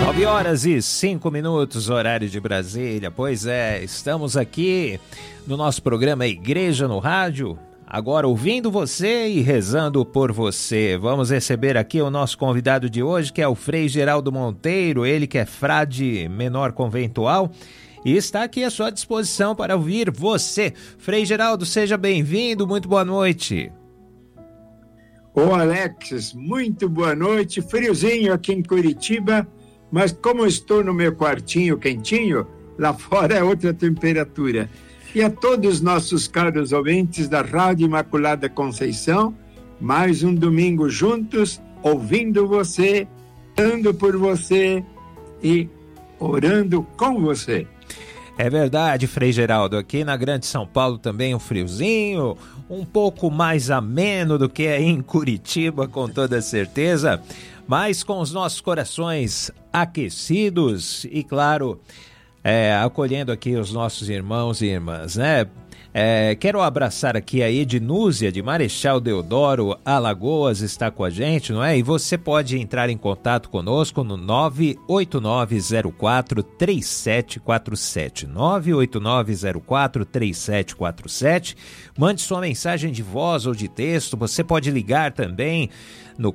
9h05, horário de Brasília. Pois é, estamos aqui no nosso programa Igreja no Rádio, agora ouvindo você e rezando por você. Vamos receber aqui o nosso convidado de hoje, que é o Frei Geraldo Monteiro, ele que é frade menor conventual e está aqui à sua disposição para ouvir você. Frei Geraldo, seja bem-vindo, muito boa noite. Ô Alex, muito boa noite, friozinho aqui em Curitiba, mas como estou no meu quartinho quentinho, lá fora é outra temperatura. E a todos os nossos caros ouvintes da Rádio Imaculada Conceição, mais um domingo juntos, ouvindo você, orando por você e orando com você. É verdade, Frei Geraldo, aqui na Grande São Paulo também um friozinho, um pouco mais ameno do que aí em Curitiba, com toda certeza, mas com os nossos corações aquecidos e, claro, acolhendo aqui os nossos irmãos e irmãs, né? Quero abraçar aqui a Ednúzia de Marechal Deodoro, Alagoas, está com a gente, não é? E você pode entrar em contato conosco no 98904-3747, 98904-3747. Mande sua mensagem de voz ou de texto, você pode ligar também no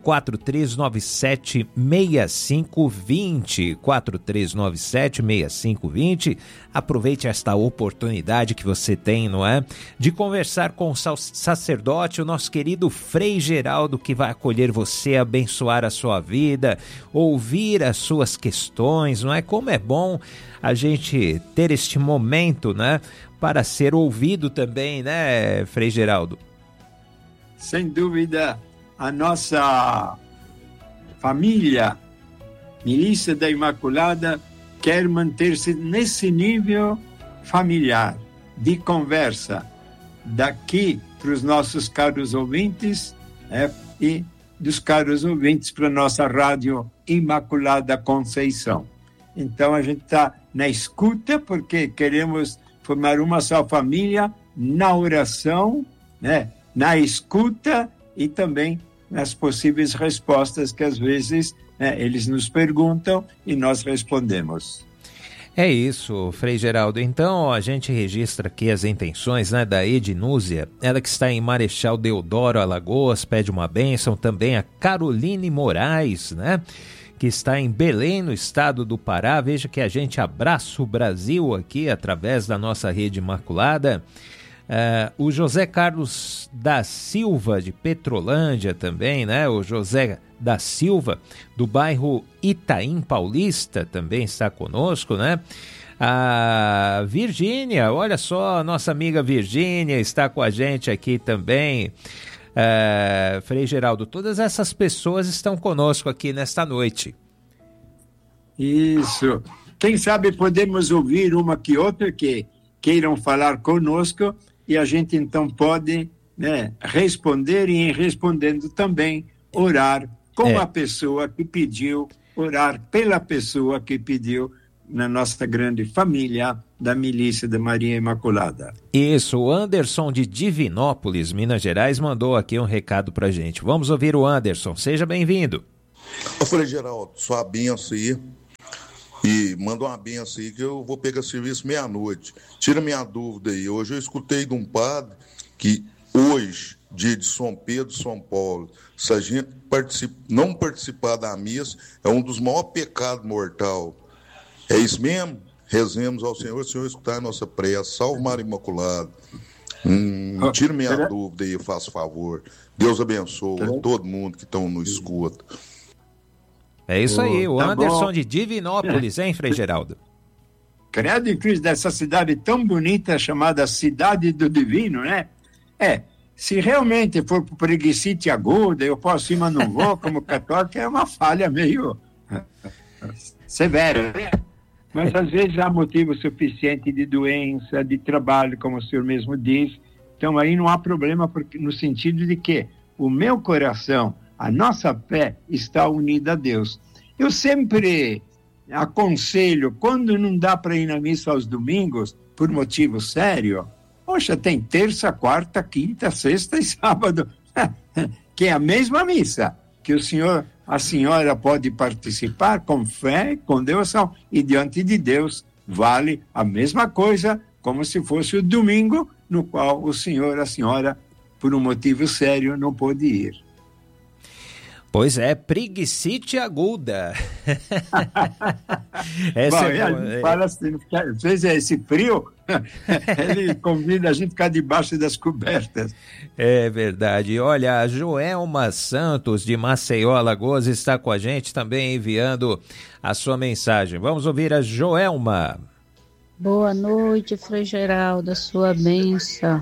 4397-6520, 4397-6520. Aproveite esta oportunidade que você tem, não é? De conversar com o sacerdote, o nosso querido Frei Geraldo, que vai acolher você, abençoar a sua vida, ouvir as suas questões, não é? Como é bom a gente ter este momento, né? Para ser ouvido também, né, Frei Geraldo? Sem dúvida. A nossa família, Milícia da Imaculada, quer manter-se nesse nível familiar, de conversa, daqui para os nossos caros ouvintes e dos caros ouvintes para a nossa Rádio Imaculada Conceição. Então a gente está na escuta, porque queremos formar uma só família, na oração, né? Na escuta e também nas possíveis respostas que às vezes eles nos perguntam e nós respondemos. É isso, Frei Geraldo. Então a gente registra aqui as intenções, né, da Ednúzia, ela que está em Marechal Deodoro, Alagoas, pede uma bênção. Também a Caroline Moraes, né, que está em Belém, no estado do Pará. Veja que a gente abraça o Brasil aqui através da nossa rede Imaculada. O José Carlos da Silva, de Petrolândia também, né? O José da Silva, do bairro Itaim Paulista, também está conosco, né? A Virgínia, olha só, nossa amiga Virgínia está com a gente aqui também. Frei Geraldo, todas essas pessoas estão conosco aqui nesta noite. Isso. Quem sabe podemos ouvir uma que outra que queiram falar conosco, e a gente então pode, né, responder e, em respondendo também, orar com a pessoa que pediu, orar pela pessoa que pediu, na nossa grande família da Milícia da Maria Imaculada. Isso, o Anderson de Divinópolis, Minas Gerais, mandou aqui um recado pra gente. Vamos ouvir o Anderson, seja bem-vindo. Ô Frei Geraldo, sua benção aí. E manda uma benção aí que eu vou pegar serviço meia-noite. Tira minha dúvida aí. Hoje eu escutei de um padre que hoje, dia de São Pedro, São Paulo, se a gente não participar da missa, é um dos maiores pecados mortais. É isso mesmo? Rezemos ao Senhor, o Senhor escutar a nossa prece. Salve Maria Imaculada. Tira minha dúvida aí, faça favor. Deus abençoe todo mundo que estão no escuta. É isso aí, o Anderson de Divinópolis, hein, Frei Geraldo? Credo em Cristo, dessa cidade tão bonita chamada Cidade do Divino, né? Se realmente for para o preguicite aguda, eu posso ir, mas não vou, como católico, é uma falha meio severa, né? Mas às vezes há motivo suficiente de doença, de trabalho, como o senhor mesmo diz. Então aí não há problema, porque, no sentido de que o meu coração, a nossa fé está unida a Deus. Eu sempre aconselho, quando não dá para ir na missa aos domingos, por motivo sério, poxa, tem terça, quarta, quinta, sexta e sábado, que é a mesma missa, que o senhor a senhora pode participar com fé, com devoção, e diante de Deus vale a mesma coisa, como se fosse o domingo, no qual o senhor, a senhora, por um motivo sério, não pôde ir. Pois é, preguicite aguda. Fala assim, às vezes esse frio, ele convida a gente a ficar debaixo das cobertas. É verdade. Olha, a Joelma Santos, de Maceió, Alagoas, está com a gente também enviando a sua mensagem. Vamos ouvir a Joelma. Boa noite, Frei Geraldo, a sua bênção.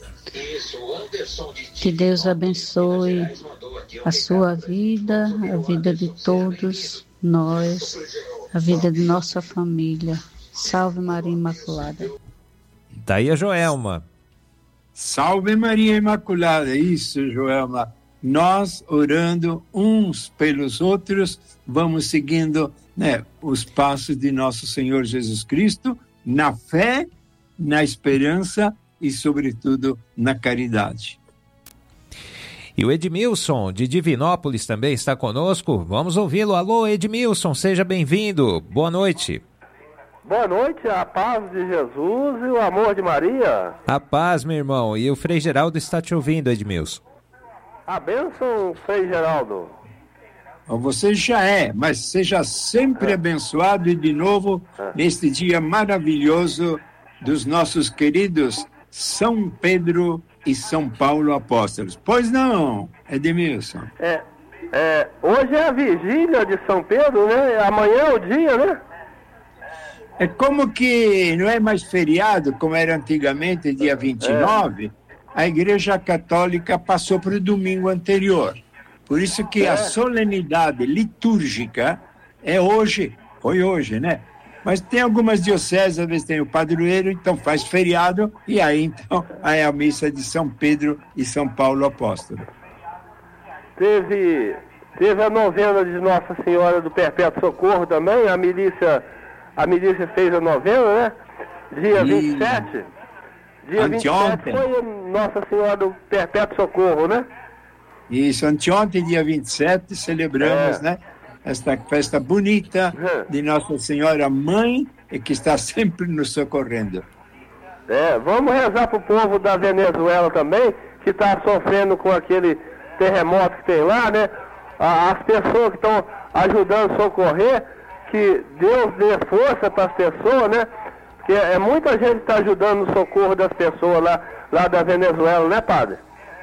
Que Deus abençoe a sua vida, a vida de todos nós, a vida de nossa família. Salve Maria Imaculada. Tá aí a Joelma. Salve Maria Imaculada. Isso, Joelma. Nós orando uns pelos outros, vamos seguindo, os passos de nosso Senhor Jesus Cristo, na fé, na esperança e, sobretudo, na caridade. E o Edmilson, de Divinópolis, também está conosco. Vamos ouvi-lo. Alô, Edmilson, seja bem-vindo. Boa noite. Boa noite, a paz de Jesus e o amor de Maria. A paz, meu irmão. E o Frei Geraldo está te ouvindo, Edmilson. A bênção, Frei Geraldo. Você já é, mas seja sempre abençoado e de novo neste dia maravilhoso dos nossos queridos São Pedro e São Paulo apóstolos. Pois não, Edmilson? Hoje é a vigília de São Pedro, né? Amanhã é o dia, né? É como que não é mais feriado, como era antigamente, dia 29, a Igreja Católica passou para o domingo anterior. Por isso que a solenidade litúrgica é hoje, foi hoje, né? Mas tem algumas dioceses, às vezes tem o padroeiro, então faz feriado, e aí então é a missa de São Pedro e São Paulo Apóstolo. Teve a novena de Nossa Senhora do Perpétuo Socorro também, a milícia fez a novena, né? Dia 27. Dia anteontem. 27 foi Nossa Senhora do Perpétuo Socorro, né? Isso, anteontem, dia 27, celebramos, né? Esta festa bonita de Nossa Senhora Mãe e que está sempre nos socorrendo. Vamos rezar para o povo da Venezuela também, que está sofrendo com aquele terremoto que tem lá, né? As pessoas que estão ajudando a socorrer, que Deus dê força para as pessoas, né? Porque muita gente que está ajudando no socorro das pessoas lá da Venezuela, né, padre?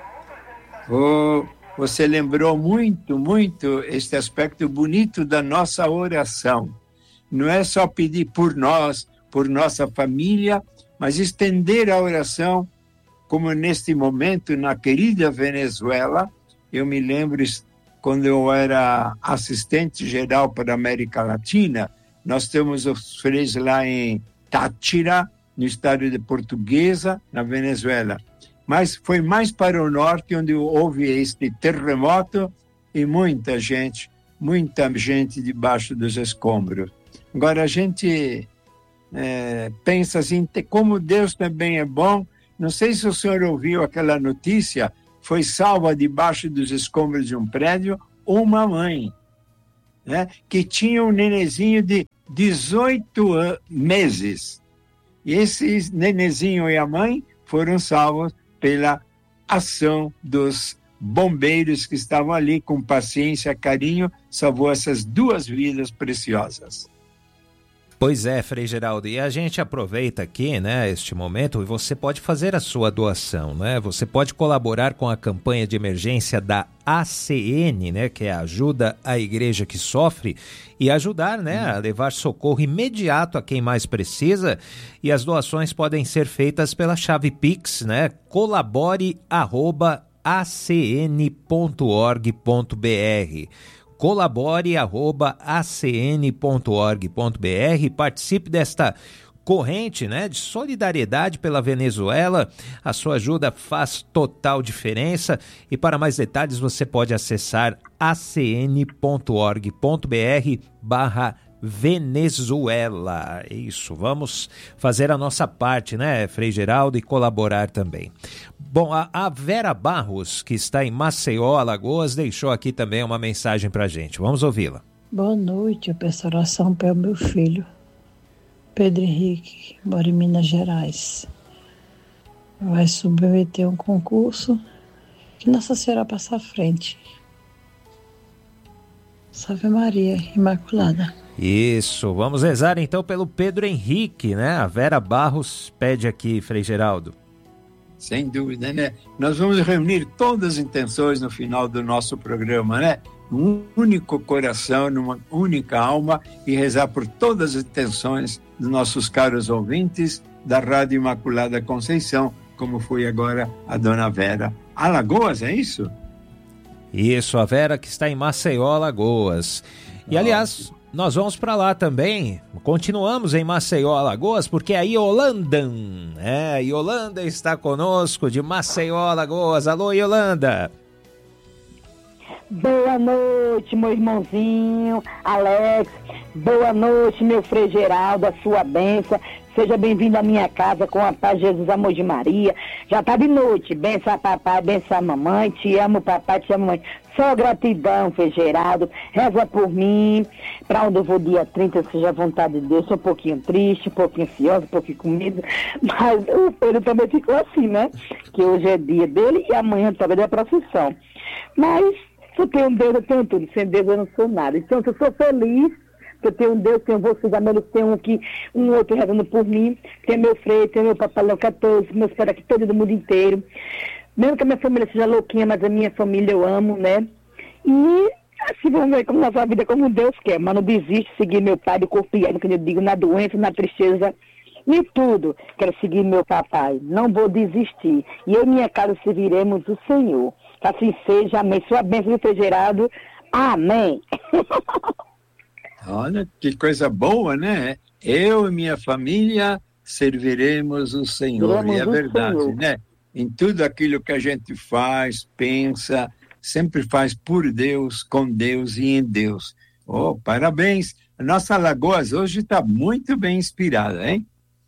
Você lembrou muito, muito este aspecto bonito da nossa oração. Não é só pedir por nós, por nossa família, mas estender a oração, como neste momento, na querida Venezuela. Eu me lembro, quando eu era assistente geral para a América Latina, nós temos os freios lá em Táchira, no estado de Portuguesa, na Venezuela. Mas foi mais para o norte, onde houve este terremoto e muita gente debaixo dos escombros. Agora a gente pensa assim, como Deus também é bom. Não sei se o senhor ouviu aquela notícia, foi salva debaixo dos escombros de um prédio uma mãe, né, que tinha um nenezinho de 18 meses. E esse nenezinho e a mãe foram salvos pela ação dos bombeiros que estavam ali com paciência, carinho, salvou essas duas vidas preciosas. Pois é, Frei Geraldo, e a gente aproveita aqui, né, este momento, e você pode fazer a sua doação, né? Você pode colaborar com a campanha de emergência da ACN, né, que é a Ajuda à Igreja que Sofre, e ajudar, né, a levar socorro imediato a quem mais precisa, e as doações podem ser feitas pela chave Pix, né, colabore@acn.org.br. colabore@acn.org.br, participe desta corrente, né, de solidariedade pela Venezuela. A sua ajuda faz total diferença e para mais detalhes você pode acessar acn.org.br Venezuela. Isso, vamos fazer a nossa parte, né, Frei Geraldo, e colaborar também. Bom, a Vera Barros, que está em Maceió, Alagoas, deixou aqui também uma mensagem pra gente. Vamos ouvi-la. Boa noite, eu peço oração para o meu filho, Pedro Henrique, que mora em Minas Gerais. Vai submeter um concurso que Nossa Senhora passa à frente. Salve Maria Imaculada. Isso, vamos rezar então pelo Pedro Henrique, né? A Vera Barros pede aqui, Frei Geraldo. Sem dúvida, né? Nós vamos reunir todas as intenções no final do nosso programa, né? Um único coração, numa única alma, e rezar por todas as intenções dos nossos caros ouvintes da Rádio Imaculada Conceição, como foi agora a Dona Vera. Alagoas, é isso? Isso, a Vera que está em Maceió, Alagoas. E aliás, nós vamos para lá também, continuamos em Maceió, Alagoas, porque a Yolanda, Yolanda está conosco de Maceió, Alagoas. Alô, Yolanda. Boa noite, meu irmãozinho Alex. Boa noite, meu Frei Geraldo, a sua bênção. Seja bem-vindo à minha casa com a paz de Jesus, amor de Maria. Já tá de noite. Benção a papai, benção a mamãe. Te amo, papai, te amo, mãe. Só gratidão, Frei Geraldo. Reza por mim. Pra onde eu vou dia 30, seja a vontade de Deus. Sou um pouquinho triste, um pouquinho ansiosa, um pouquinho com medo. Mas o Pedro também ficou assim, né? Que hoje é dia dele e amanhã também é procissão. Mas se eu tenho Deus, eu tenho tudo. Sem Deus eu não sou nada. Então, eu sou feliz. Eu tenho um Deus, tenho vocês, amigos, tenho um outro rezando por mim, tem meu Frei, tem meu Papai Leão 14, meus pais aqui, todo do mundo inteiro. Mesmo que a minha família seja louquinha, mas a minha família eu amo, né? E assim vamos ver como nossa vida, como Deus quer, mas não desiste de seguir meu pai do corpo e alma, que eu digo, na doença, na tristeza, em tudo. Quero seguir meu papai, não vou desistir. E eu e minha casa serviremos o Senhor. Que assim seja, amém. Sua bênção, refrigerado, amém. Olha, que coisa boa, né? Eu e minha família serviremos o Senhor. E é verdade, né? Em tudo aquilo que a gente faz, pensa, sempre faz por Deus, com Deus e em Deus. Oh, parabéns! A nossa Alagoas hoje está muito bem inspirada, hein?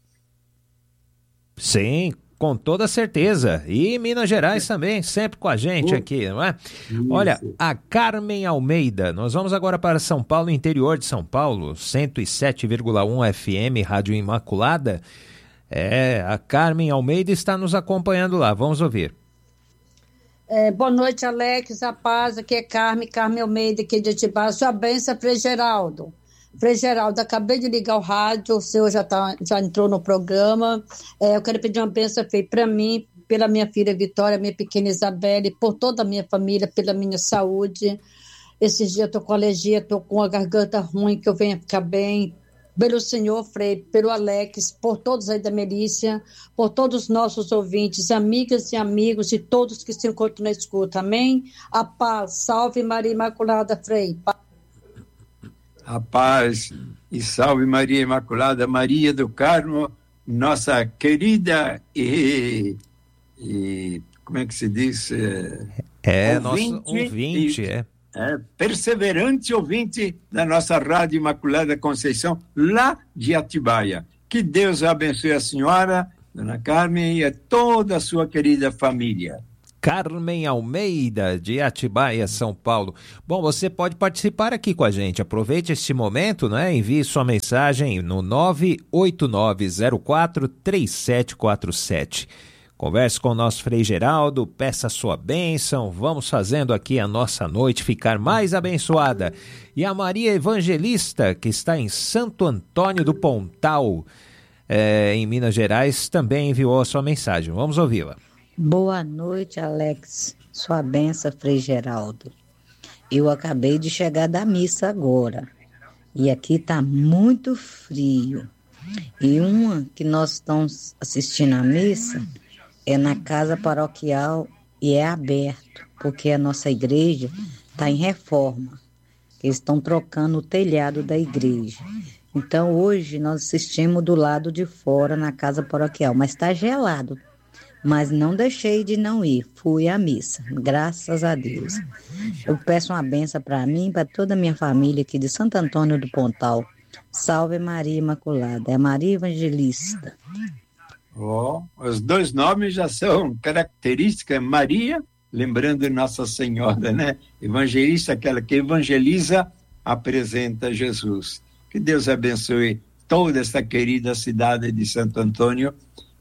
Sim, com toda certeza. E Minas Gerais também, sempre com a gente aqui, não é? Isso. Olha, a Carmen Almeida, nós vamos agora para São Paulo, interior de São Paulo, 107,1 FM, Rádio Imaculada. A Carmen Almeida está nos acompanhando lá, vamos ouvir. Boa noite, Alex, a paz, aqui é Carmen Almeida, aqui de Atibaia. Sua bênção, Frei Geraldo. Frei Geraldo, acabei de ligar o rádio, o senhor já entrou no programa. Eu quero pedir uma bênção para mim, pela minha filha Vitória, minha pequena Isabelle, por toda a minha família, pela minha saúde. Esses dias eu estou com alergia, estou com a garganta ruim, que eu venha ficar bem. Pelo senhor, Frei, pelo Alex, por todos aí da Melícia, por todos os nossos ouvintes, amigas e amigos e todos que se encontram na escuta. Amém? A paz, salve Maria Imaculada, Frei. A paz e salve Maria Imaculada, Maria do Carmo, nossa querida e como é que se diz? Nosso ouvinte, perseverante ouvinte da nossa Rádio Imaculada Conceição, lá de Atibaia. Que Deus abençoe a senhora, Dona Carmen, e a toda a sua querida família. Carmen Almeida, de Atibaia, São Paulo. Bom, você pode participar aqui com a gente. Aproveite este momento, né? Envie sua mensagem no 989043747. Converse com o nosso Frei Geraldo, peça sua bênção. Vamos fazendo aqui a nossa noite ficar mais abençoada. E a Maria Evangelista, que está em Santo Antônio do Pontal, em Minas Gerais, também enviou a sua mensagem. Vamos ouvi-la. Boa noite, Alex. Sua benção, Frei Geraldo. Eu acabei de chegar da missa agora. E aqui está muito frio. E uma que nós estamos assistindo à missa é na casa paroquial e é aberto, porque a nossa igreja está em reforma. Eles estão trocando o telhado da igreja. Então hoje nós assistimos do lado de fora na casa paroquial, mas está gelado. Mas não deixei de não ir, fui à missa, graças a Deus. Eu peço uma benção para mim e para toda a minha família aqui de Santo Antônio do Pontal. Salve Maria Imaculada. É Maria Evangelista. Os dois nomes já são características. Maria, lembrando Nossa Senhora, né? Evangelista, aquela que evangeliza, apresenta Jesus. Que Deus abençoe toda esta querida cidade de Santo Antônio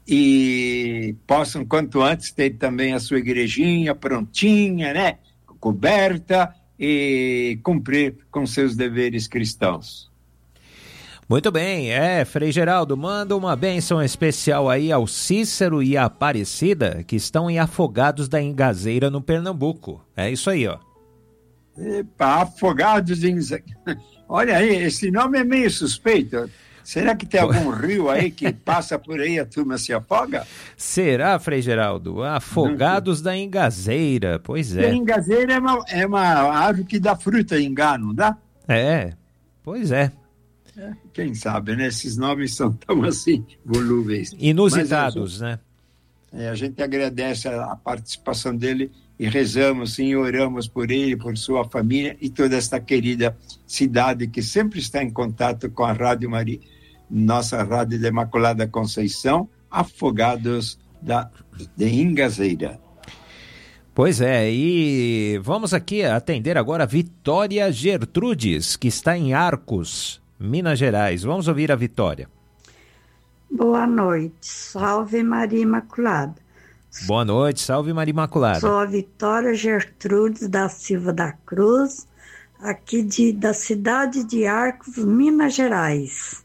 e possam, quanto antes, ter também a sua igrejinha prontinha, né? Coberta e cumprir com seus deveres cristãos. Muito bem, Frei Geraldo, manda uma bênção especial aí ao Cícero e à Aparecida, que estão em Afogados da Ingazeira, no Pernambuco. É isso aí, ó. Epa, Afogados da Ingazeira. Olha aí, esse nome é meio suspeito. Será que tem algum rio aí que passa por aí, a turma se afoga? Será, Frei Geraldo? Afogados da Ingazeira, pois é. A ingazeira é uma árvore que dá fruta, ingá, não dá? Pois é. Quem sabe, né? Esses nomes são tão assim, volúveis. Inusitados, né? A gente agradece a participação dele e rezamos, sim, oramos por ele, por sua família e toda esta querida cidade que sempre está em contato com a Rádio Maria, nossa Rádio da Imaculada Conceição, Afogados de Ingazeira. Pois é, e vamos aqui atender agora a Vitória Gertrudes, que está em Arcos, Minas Gerais. Vamos ouvir a Vitória. Boa noite, salve Maria Imaculada. Boa noite, salve Maria Imaculada. Sou a Vitória Gertrudes da Silva da Cruz, aqui da cidade de Arcos, Minas Gerais.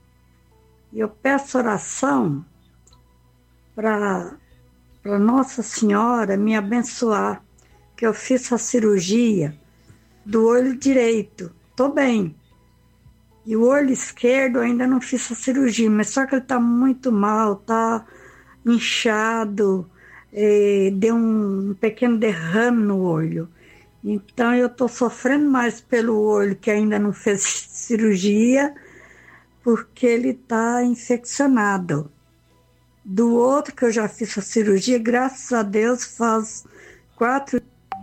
Eu peço oração para Nossa Senhora me abençoar, que eu fiz a cirurgia do olho direito. Estou bem. E o olho esquerdo ainda não fiz a cirurgia, mas só que ele está muito mal, está inchado, deu um pequeno derrame no olho. Então eu estou sofrendo mais pelo olho que ainda não fez cirurgia, porque ele está infeccionado. Do outro que eu já fiz a cirurgia, graças a Deus, faz 4.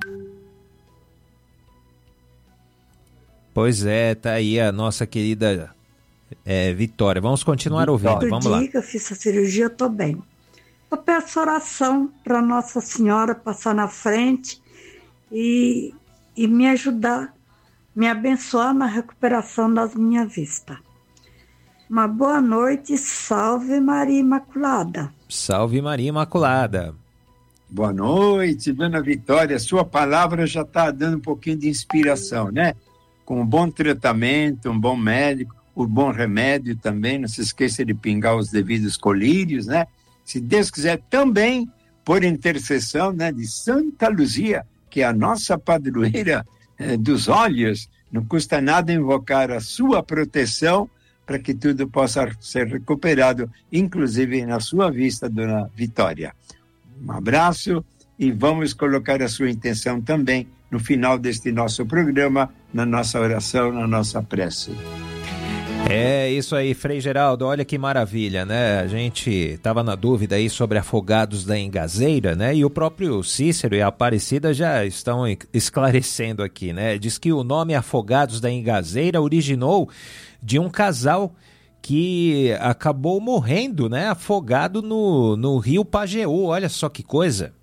Pois é, tá aí a nossa querida Vitória. Vamos continuar ouvindo, vamos lá. No dia que eu fiz a cirurgia, eu estou bem. Eu peço oração para Nossa Senhora passar na frente e me ajudar, me abençoar na recuperação das minhas vistas. Uma boa noite, salve Maria Imaculada. Salve Maria Imaculada. Boa noite, dona Vitória. Sua palavra já está dando um pouquinho de inspiração, né? Com um bom tratamento, um bom médico, um bom remédio também. Não se esqueça de pingar os devidos colírios, né? Se Deus quiser, também por intercessão, né, de Santa Luzia, que é a nossa padroeira dos olhos. Não custa nada invocar a sua proteção para que tudo possa ser recuperado, inclusive na sua vista, dona Vitória. Um abraço e vamos colocar a sua intenção também no final deste nosso programa, na nossa oração, na nossa prece. É isso aí, Frei Geraldo, olha que maravilha, né? A gente estava na dúvida aí sobre Afogados da Ingazeira, né? E o próprio Cícero e a Aparecida já estão esclarecendo aqui, né? Diz que o nome Afogados da Ingazeira originou de um casal que acabou morrendo, né? Afogado no rio Pajeú, olha só que coisa.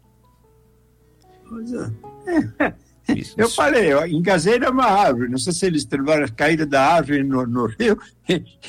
Eu falei, Ingazeira é uma árvore, não sei se eles caíram da árvore no rio